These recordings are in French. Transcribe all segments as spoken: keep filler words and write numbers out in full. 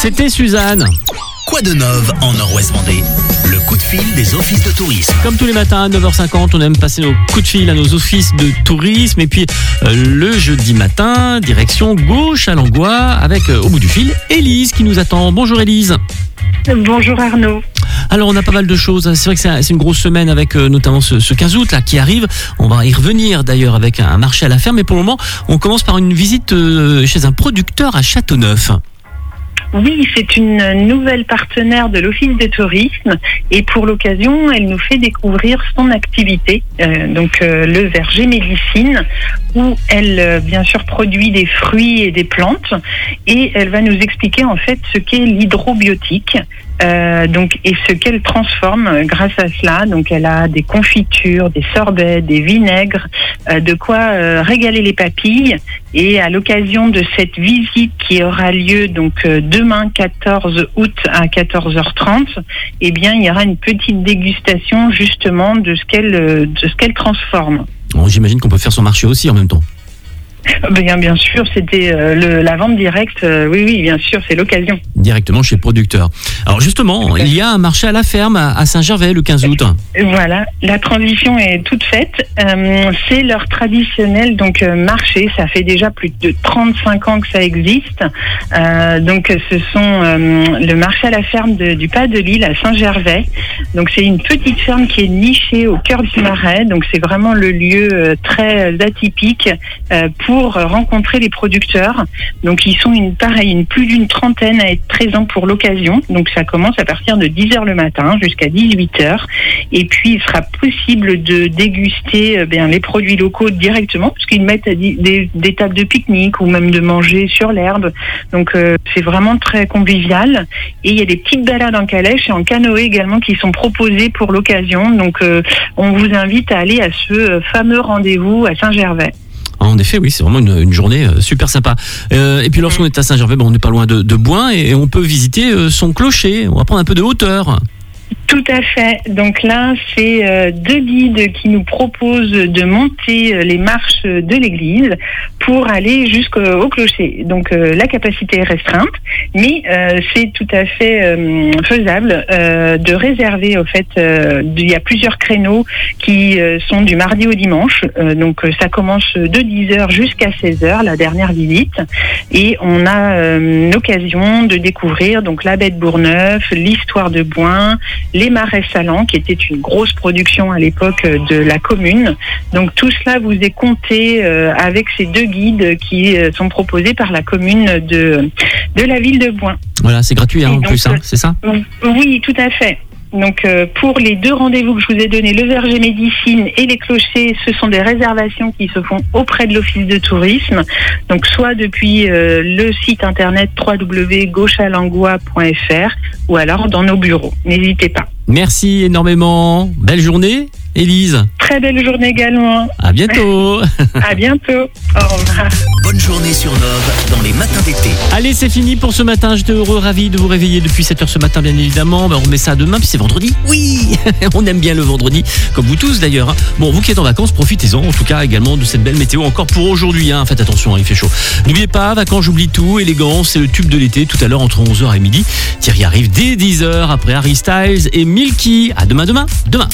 C'était Suzanne. Quoi de neuf en Nord-Ouest Vendée? Le coup de fil des offices de tourisme. Comme tous les matins à neuf heures cinquante, on aime passer nos coups de fil à nos offices de tourisme. Et puis euh, le jeudi matin, direction Gauche-à-Langois avec euh, au bout du fil, Élise qui nous attend. Bonjour Élise. Bonjour Arnaud. Alors on a pas mal de choses, c'est vrai que c'est une grosse semaine avec euh, notamment ce, ce quinze août là qui arrive. On va y revenir d'ailleurs avec un marché à la ferme, mais pour le moment on commence par une visite euh, chez un producteur à Châteauneuf. Oui, c'est une nouvelle partenaire de l'Office de tourisme et pour l'occasion, elle nous fait découvrir son activité, euh, donc euh, le verger médecine, où elle euh, bien sûr produit des fruits et des plantes et elle va nous expliquer en fait ce qu'est l'hydrobiotique. Euh, donc et ce qu'elle transforme grâce à cela. Donc elle a des confitures, des sorbets, des vinaigres, euh, de quoi euh, régaler les papilles. Et à l'occasion de cette visite qui aura lieu donc euh, demain quatorze août à quatorze heures trente, eh bien il y aura une petite dégustation justement de ce qu'elle euh, de ce qu'elle transforme. Bon, j'imagine qu'on peut faire son marché aussi en même temps. Bien, bien sûr, c'était euh, le, la vente directe. Euh, oui, oui, bien sûr, c'est l'occasion. Directement chez le producteur. Alors justement, il y a un marché à la ferme à Saint-Gervais le quinze août. Voilà, la transition est toute faite. Euh, c'est leur traditionnel donc euh, marché. Ça fait déjà plus de trente-cinq ans que ça existe. Euh, donc ce sont euh, le marché à la ferme de, du Pas de Lille à Saint-Gervais. Donc c'est une petite ferme qui est nichée au cœur du Marais. Donc c'est vraiment le lieu euh, très atypique euh, pour pour rencontrer les producteurs. Donc ils sont une pareil, une plus d'une trentaine à être présents pour l'occasion. Donc ça commence à partir de dix heures le matin jusqu'à dix-huit heures. Et puis il sera possible de déguster euh, bien les produits locaux directement, parce qu'ils mettent des, des, des tables de pique-nique ou même de manger sur l'herbe. Donc euh, c'est vraiment très convivial. Et il y a des petites balades en calèche et en canoë également qui sont proposées pour l'occasion. Donc euh, on vous invite à aller à ce fameux rendez-vous à Saint-Gervais. En effet, oui, c'est vraiment une, une journée euh, super sympa. Euh, et puis lorsqu'on est à Saint-Gervais, ben, on n'est pas loin de, de Bouin et, et on peut visiter euh, son clocher. On va prendre un peu de hauteur. Tout à fait. Donc là, c'est euh, deux guides qui nous proposent de monter euh, les marches de l'église pour aller jusqu'au clocher. Donc euh, la capacité est restreinte, mais euh, c'est tout à fait euh, faisable euh, de réserver. Au fait, euh, il y a plusieurs créneaux qui euh, sont du mardi au dimanche. Euh, donc euh, ça commence de dix heures jusqu'à seize heures, la dernière visite, et on a euh, l'occasion de découvrir donc la baie de Bourgneuf, l'histoire de Bouin, les Marais salants, qui était une grosse production à l'époque de la commune. Donc tout cela vous est compté euh, avec ces deux guides qui euh, sont proposés par la commune de, de la ville de Bouin. Voilà, c'est gratuit hein, en donc, plus, hein, c'est ça? Oui, tout à fait. Donc euh, pour les deux rendez-vous que je vous ai donnés, le verger médecine et les clochers, ce sont des réservations qui se font auprès de l'office de tourisme. Donc soit depuis euh, le site internet w w w point gauche-à-langois point f r ou alors dans nos bureaux. N'hésitez pas. Merci énormément. Belle journée, Élise. Très belle journée également. À bientôt. À bientôt. Au revoir. Bonne journée sur Nove dans les matins d'été. Allez, c'est fini pour ce matin. J'étais heureux, ravi de vous réveiller depuis sept heures ce matin, bien évidemment. Ben, on remet ça demain, puis c'est vendredi. Oui, on aime bien le vendredi, comme vous tous d'ailleurs. Hein. Bon, vous qui êtes en vacances, profitez-en. En tout cas, également de cette belle météo encore pour aujourd'hui. Hein. Faites attention, hein, il fait chaud. N'oubliez pas, vacances, j'oublie tout. Élégance, c'est le tube de l'été. Tout à l'heure, entre onze heures et midi. Thierry arrive dès dix heures après Harry Styles et Milky. À demain, demain, demain.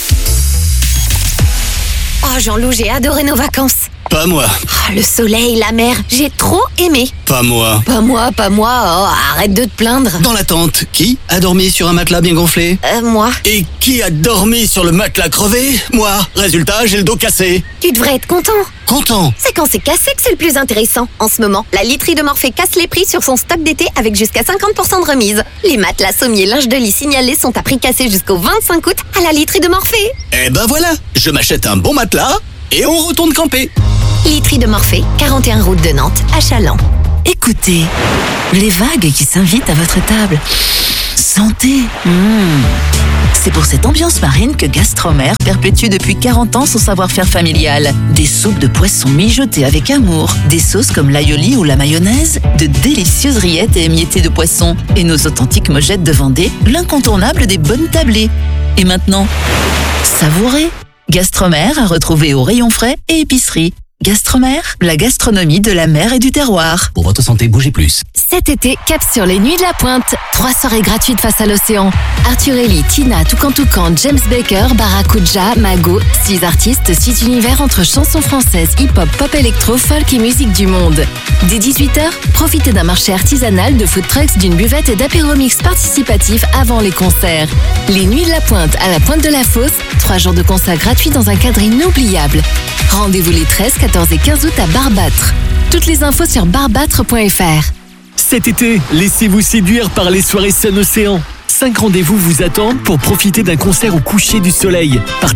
Oh Jean-Loup, j'ai adoré nos vacances. Pas moi. Oh, le soleil, la mer, j'ai trop aimé. Pas moi. Pas moi, pas moi, oh, arrête de te plaindre. Dans la tente, qui a dormi sur un matelas bien gonflé? Euh, moi. Et qui a dormi sur le matelas crevé? Moi. Résultat, j'ai le dos cassé. Tu devrais être content. Content? C'est quand c'est cassé que c'est le plus intéressant. En ce moment, la literie de Morphée casse les prix sur son stock d'été avec jusqu'à cinquante pour cent de remise. Les matelas, sommiers, linge de lit signalés sont à prix cassé jusqu'au vingt-cinq août à la literie de Morphée. Eh ben voilà, je m'achète un bon matelas et on retourne camper. Literie de Morphée, quarante et un route de Nantes, à Chaland. Écoutez, les vagues qui s'invitent à votre table. Sentez. Mmh. C'est pour cette ambiance marine que Gastromer perpétue depuis quarante ans son savoir-faire familial. Des soupes de poissons mijotées avec amour, des sauces comme l'aioli ou la mayonnaise, de délicieuses rillettes et émiettées de poisson, et nos authentiques mojettes de Vendée, l'incontournable des bonnes tablées. Et maintenant, savourez. Gastromer à retrouver au rayon frais et épicerie. Gastromer, la gastronomie de la mer et du terroir. Pour votre santé, bougez plus. Cet été, cap sur les Nuits de la Pointe. Trois soirées gratuites face à l'océan. Arthur Ellie, Tina, Toucan Toucan, James Baker, Barracuda, Mago. Six artistes, six univers entre chansons françaises, hip-hop, pop électro, folk et musique du monde. Dès dix-huit heures, profitez d'un marché artisanal, de food trucks, d'une buvette et d'apéro-mix participatif avant les concerts. Les Nuits de la Pointe à la Pointe de la Fosse. Trois jours de concerts gratuits dans un cadre inoubliable. Rendez-vous les treize, quatorze et quinze août à Barbâtre. Toutes les infos sur barbâtre point f r. Cet été, laissez-vous séduire par les soirées Sun Océan. Cinq rendez-vous vous attendent pour profiter d'un concert au coucher du soleil. Partez